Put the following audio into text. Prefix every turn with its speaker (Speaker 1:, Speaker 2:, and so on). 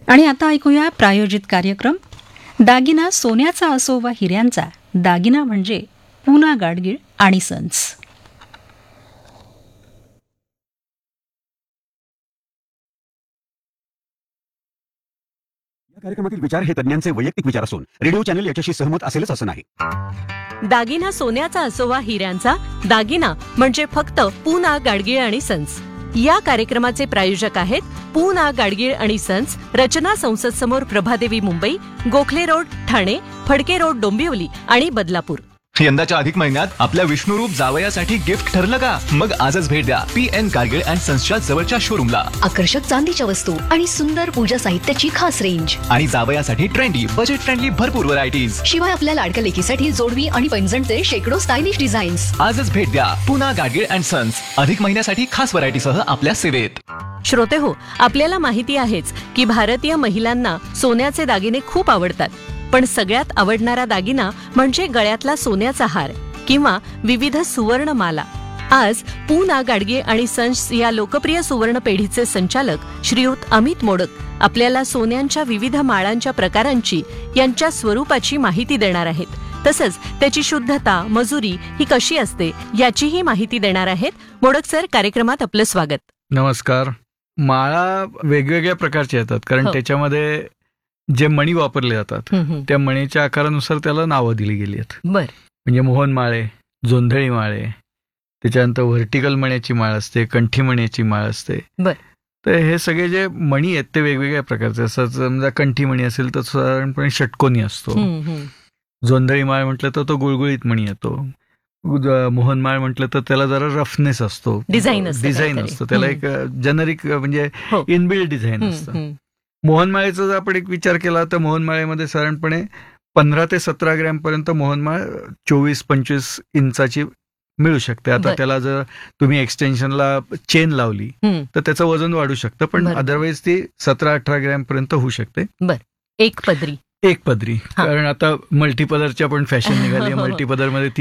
Speaker 1: आणि आता ऐकूया प्रायोजित कार्यक्रम. दागिना सोन्याचा असो वा हिऱ्यांचा, दागिना म्हणजे पूना गाडगीळ आणि सन्स.
Speaker 2: या कार्यक्रमातील विचार हे तज्ञांचे वैयक्तिक विचार असून रेडिओ चॅनल याच्याशी सहमत असेलच असं नाही.
Speaker 3: दागिना सोन्याचा असो वा हिऱ्यांचा, दागिना म्हणजे फक्त पूना गाडगीळ आणि सन्स. या कार्यक्रमाचे प्रायोजक आहेत पूना गाडगीळ आणि सन्स, रचना संसद समोर, प्रभादेवी, मुंबई, गोखले रोड, ठाणे, फडके रोड, डोंबिवली आणि बदलापूर.
Speaker 4: यंदाच्या अधिक महिन्यात आपल्या विष्णुरूप जावयासाठी गिफ्ट ठरलं का? मग आजच भेट द्या PN गाडगीळ अँड सन्सच्या जवळच्या शोरूमला.
Speaker 5: आकर्षक चांदीच्या वस्तू आणि सुंदर पूजा साहित्याची खास रेंज,
Speaker 4: आणि जावयासाठी ट्रेंडी, बजेट फ्रेंडली भरपूर व्हरायटीज.
Speaker 5: शिवाय आपल्या लाडक्या लेकीसाठी जोडवी आणि पैंजणचे शेकडो स्टायलिश डिझाईन्स.
Speaker 4: आजच भेट द्या पूना गाडगीळ अँड सन्स. अधिक महिन्यासाठी खास व्हरायटीसह आपल्या सेवेत.
Speaker 3: श्रोते हो, आपल्याला माहिती आहेच की भारतीय महिलांना सोन्याचे दागिने खूप आवडतात. पण सगळ्यात आवडणारा दागिना म्हणजे गळ्यातला सोन्याचा हार किंवा विविध सुवर्ण माला. आज पूना गाडगीळ आणि सन्स या लोकप्रिय सुवर्ण पेढीचे संचालक श्रीयुत अमित मोडक आपल्याला सोन्यांच्या विविध माळांच्या प्रकारांची, यांच्या स्वरूपाची माहिती देणार आहेत. तसंच त्याची शुद्धता, मजुरी ही कशी असते याचीही माहिती देणार आहेत. मोडक सर, कार्यक्रमात आपलं स्वागत.
Speaker 6: नमस्कार. माळा वेगवेगळ्या प्रकारच्या येतात, कारण त्याच्यामध्ये जे मणी वापरले जातात त्या मणीच्या आकारानुसार त्याला नावं दिली गेली आहेत.
Speaker 3: बर.
Speaker 6: म्हणजे मोहनमाळे, जोंधळी माळे, त्याच्यानंतर व्हर्टिकल मण्याची माळ असते, कंठी मण्याची माळ असते.
Speaker 3: बर.
Speaker 6: तर हे सगळे जे मणी आहेत ते वेगवेगळ्या प्रकारचे असतात. समजा कंठी मणी असेल तर साधारणपणे षटकोनी असतो. जोंधळी माळ म्हटलं तर तो गुळगुळीत मणी येतो. मोहनमाळ म्हटलं तर त्याला जरा रफनेस असतो, डिझाईन असतो, त्याला एक जेनरिक म्हणजे इनबिल्ड डिझाईन असतं. मोहनमाळेचा जर आपण एक विचार केला तर मोहनमाळेमध्ये साधारणपणे 15 ते 17 ग्रॅम पर्यंत मोहनमाळ 24-25 इंचाची मिळू शकते. आता त्याला जर तुम्ही एक्सटेन्शनला चेन लावली तर त्याचं वजन वाढू शकतं, पण अदरवाईज ती 17-18 ग्रॅम पर्यंत होऊ शकते.
Speaker 3: एक पदरी,
Speaker 6: कारण आता मल्टीपदरच्या पण फॅशन निघाली. मल्टीपदर मध्ये